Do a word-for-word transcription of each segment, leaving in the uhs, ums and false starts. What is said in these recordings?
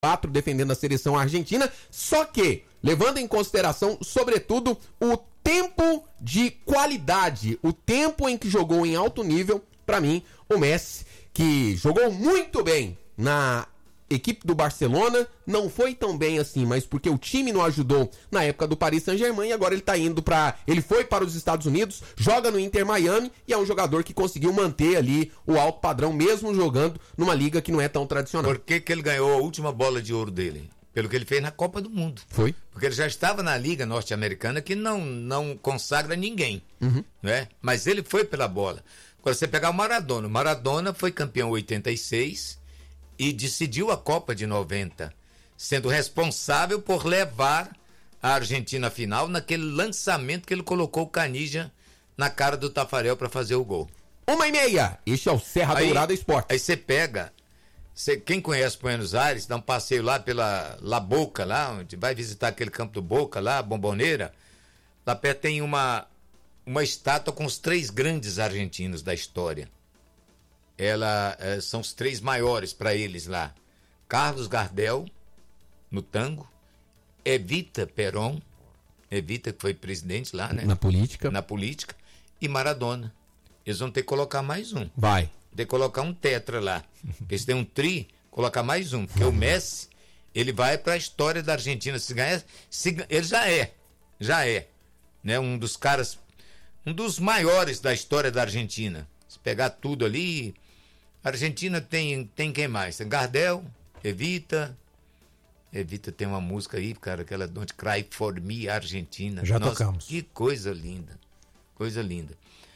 quatro defendendo a seleção argentina, só que, levando em consideração, sobretudo, o tempo de qualidade, o tempo em que jogou em alto nível, para mim, o Messi, que jogou muito bem na equipe do Barcelona, não foi tão bem assim, mas porque o time não ajudou na época do Paris Saint-Germain, e agora ele tá indo para, ele foi para os Estados Unidos, joga no Inter Miami, e é um jogador que conseguiu manter ali o alto padrão, mesmo jogando numa liga que não é tão tradicional. Por que que ele ganhou a última bola de ouro dele? Pelo que ele fez na Copa do Mundo. Foi. Porque ele já estava na liga norte-americana, que não, não consagra ninguém, uhum. né? Mas ele foi pela bola. Agora você pegar o Maradona, o Maradona foi campeão em oitenta e seis, e decidiu a Copa de noventa, sendo responsável por levar a Argentina à final naquele lançamento que ele colocou o Canija na cara do Tafarel para fazer o gol. Uma e meia, este é o Serra aí, Dourada Esporte. Aí você pega, cê, quem conhece Buenos Aires, dá um passeio lá pela La Boca, lá, onde vai visitar aquele campo do Boca, lá, Bomboneira, lá perto tem uma, uma estátua com os três grandes argentinos da história. Ela é, são os três maiores para eles lá: Carlos Gardel no tango, Evita Perón, Evita que foi presidente lá, né? Na política. Na política, e Maradona. Eles vão ter que colocar mais um. Vai. Ter que colocar um tetra lá. Porque eles têm um tri, colocar mais um. Porque o Messi, ele vai para a história da Argentina. Se ganhar, se, ele já é, já é, né? Um dos caras, um dos maiores da história da Argentina. Se pegar tudo ali, a Argentina tem, tem quem mais? Tem Gardel, Evita. Evita tem uma música aí, cara, aquela Don't Cry For Me, Argentina. Já Nossa, tocamos. Que coisa linda. Coisa linda.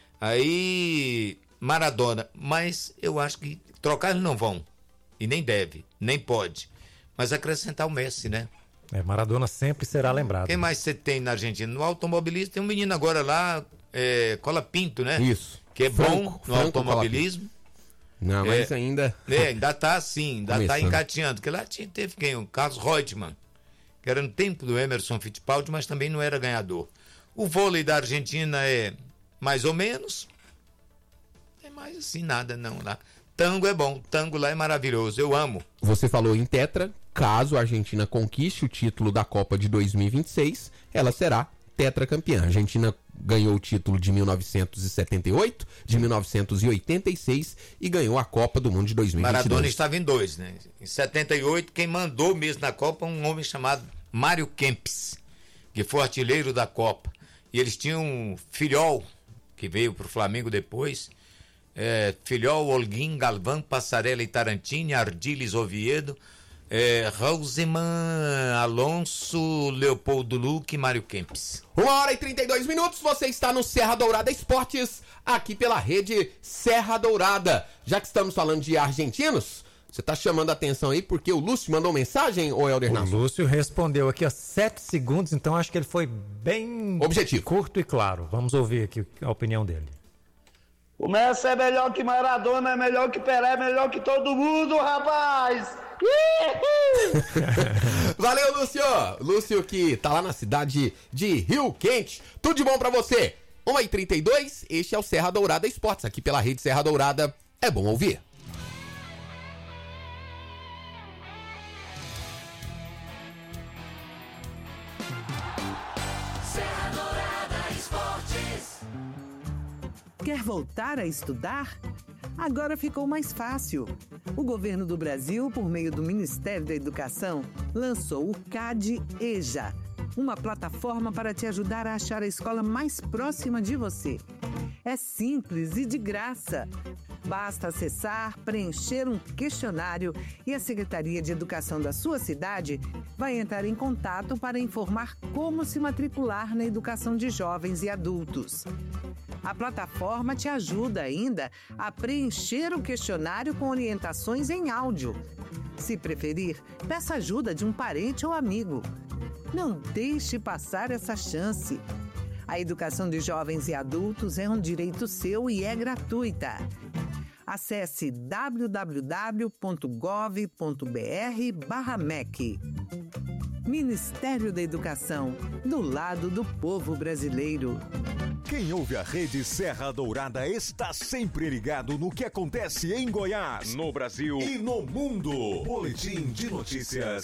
Aí, Maradona. Mas eu acho que trocar eles não vão. E nem deve, nem pode. Mas acrescentar o Messi, né? É, Maradona sempre será lembrado. Quem mais você tem na Argentina? No automobilismo tem um menino agora lá, é, Cola Pinto, né? Isso. Que é Franco, bom no Franco automobilismo. Não, mas é, ainda... É, ainda tá assim, ainda Começando. tá engateando. Porque lá tinha, teve quem? O Carlos Reutemann, que era no tempo do Emerson Fittipaldi, mas também não era ganhador. O vôlei da Argentina é mais ou menos. Não é mais assim nada não lá. Tango é bom, tango lá é maravilhoso, eu amo. Você falou em tetra, caso a Argentina conquiste o título da Copa de dois mil e vinte e seis, ela será tetracampeã. A Argentina ganhou o título de mil novecentos e setenta e oito, de mil novecentos e oitenta e seis e ganhou a Copa do Mundo de dois mil e vinte e dois. Maradona estava em dois, né? Em setenta e oito, quem mandou mesmo na Copa, um homem chamado Mário Kempis, que foi artilheiro da Copa. E eles tinham um filhol, que veio para o Flamengo depois, é, filhol, Holguín, Galvão, Passarella e Tarantini, Ardiles, Oviedo, é, Roseman, Alonso, Leopoldo Luque e Mário Kempis. Uma hora e trinta e dois minutos, você está no Serra Dourada Esportes, aqui pela rede Serra Dourada. Já que estamos falando de argentinos, você está chamando a atenção aí porque o Lúcio mandou mensagem, ou Helder O Nasso? Lúcio respondeu aqui, ó, sete segundos, então acho que ele foi bem... Objetivo. Curto e claro. Vamos ouvir aqui a opinião dele. O Messi é melhor que Maradona, é melhor que Pelé, é melhor que todo mundo, rapaz! Valeu, Lúcio! Lúcio que tá lá na cidade de Rio Quente. Tudo de bom pra você! uma e trinta e dois, este é o Serra Dourada Esportes, aqui pela rede Serra Dourada. É bom ouvir. Serra Dourada Esportes. Quer voltar a estudar? Agora ficou mais fácil. O governo do Brasil, por meio do Ministério da Educação, lançou o CAD EJA, uma plataforma para te ajudar a achar a escola mais próxima de você. É simples e de graça. Basta acessar, preencher um questionário e a Secretaria de Educação da sua cidade vai entrar em contato para informar como se matricular na educação de jovens e adultos. A plataforma te ajuda ainda a preencher o questionário com orientações em áudio. Se preferir, peça ajuda de um parente ou amigo. Não deixe passar essa chance. A educação de jovens e adultos é um direito seu e é gratuita. Acesse w w w ponto gov ponto b r barra m e c. Ministério da Educação, do lado do povo brasileiro. Quem ouve a Rede Serra Dourada está sempre ligado no que acontece em Goiás, no Brasil e no mundo. Boletim de notícias